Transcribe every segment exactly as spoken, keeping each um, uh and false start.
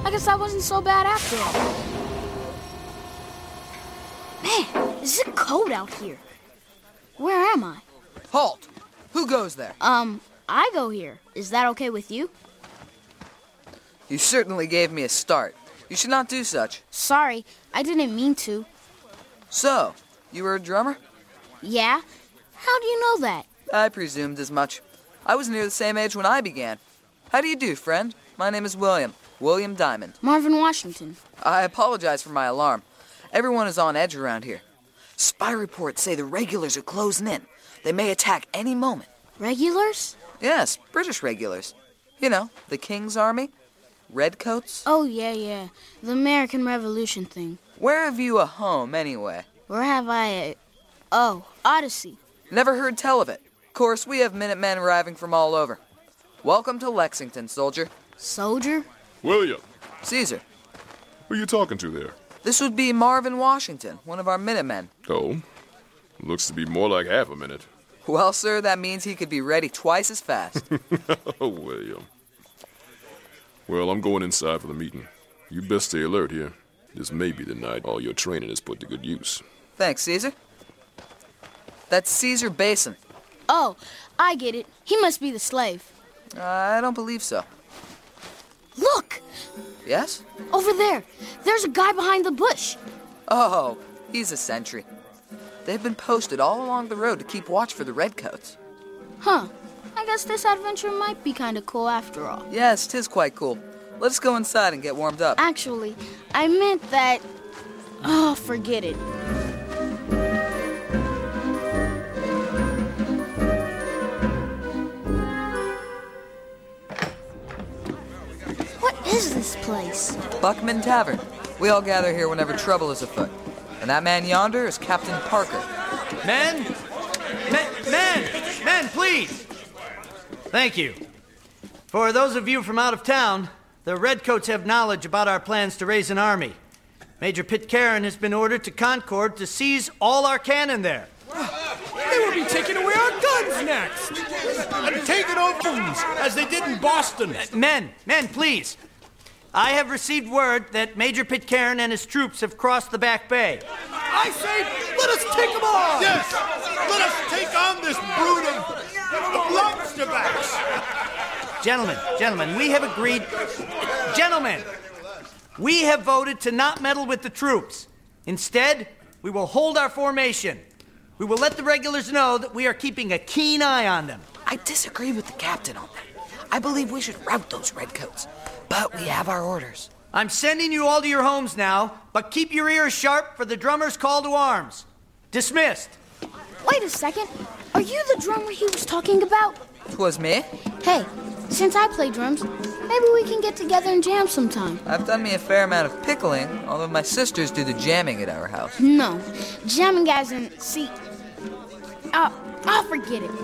I guess I wasn't so bad after all. Man, is it cold out here? Where am I? Halt! Who goes there? Um, I go here. Is that okay with you? You certainly gave me a start. You should not do such. Sorry, I didn't mean to. So, you were a drummer? Yeah? How do you know that? I presumed as much. I was near the same age when I began. How do you do, friend? My name is William. William Diamond. Marvin Washington. I apologize for my alarm. Everyone is on edge around here. Spy reports say the regulars are closing in. They may attack any moment. Regulars? Yes, British regulars. You know, the King's Army. Redcoats. Oh, yeah, yeah. The American Revolution thing. Where have you a home, anyway? Where have I a... Oh, Odyssey. Never heard tell of it. Of course, we have Minutemen arriving from all over. Welcome to Lexington, soldier. Soldier? William. Caesar. Who are you talking to there? This would be Marvin Washington, one of our Minutemen. Oh, looks to be more like half a minute. Well, sir, that means he could be ready twice as fast. Oh, William. Well, I'm going inside for the meeting. You best stay alert here. This may be the night all your training is put to good use. Thanks, Caesar. That's Caesar Basin. Oh, I get it. He must be the slave. Uh, I don't believe so. Look! Yes? Over there. There's a guy behind the bush. Oh, he's a sentry. They've been posted all along the road to keep watch for the redcoats. Huh. I guess this adventure might be kind of cool after all. Yes, 'tis quite cool. Let's go inside and get warmed up. Actually, I meant that... Oh, forget it. What is this place? Buckman Tavern. We all gather here whenever trouble is afoot. And that man yonder is Captain Parker. Men! Men! Men! Men, please! Thank you. For those of you from out of town, the Redcoats have knowledge about our plans to raise an army. Major Pitcairn has been ordered to Concord to seize all our cannon there. They will be taking away our guns next! And taking over homes, as they did in Boston. Men, men, please. I have received word that Major Pitcairn and his troops have crossed the back bay. I say, let us take them on! Yes! Let us take on this brood of, of lobsterbacks! Gentlemen, gentlemen, we have agreed... Gentlemen! We have voted to not meddle with the troops. Instead, we will hold our formation. We will let the regulars know that we are keeping a keen eye on them. I disagree with the captain on that. I believe we should rout those redcoats. But we have our orders. I'm sending you all to your homes now, but keep your ears sharp for the drummer's call to arms. Dismissed. Wait a second. Are you the drummer he was talking about? 'Twas me. Hey, since I play drums, maybe we can get together and jam sometime. I've done me a fair amount of pickling, although my sisters do the jamming at our house. No, jamming as in, see... Oh, I'll forget it.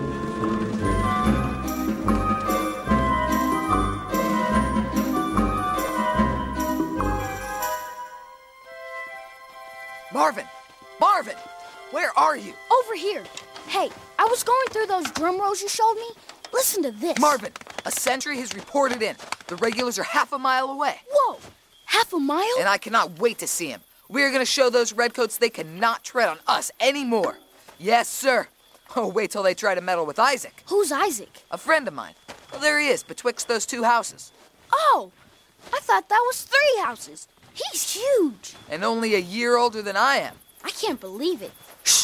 Marvin! Marvin! Where are you? Over here. Hey, I was going through those drum rolls you showed me. Listen to this. Marvin, a sentry has reported in. The regulars are half a mile away. Whoa! Half a mile? And I cannot wait to see him. We are going to show those redcoats they cannot tread on us anymore. Yes, sir. Oh, wait till they try to meddle with Isaac. Who's Isaac? A friend of mine. Well, there he is, betwixt those two houses. Oh, I thought that was three houses. He's huge. And only a year older than I am. I can't believe it. Shh!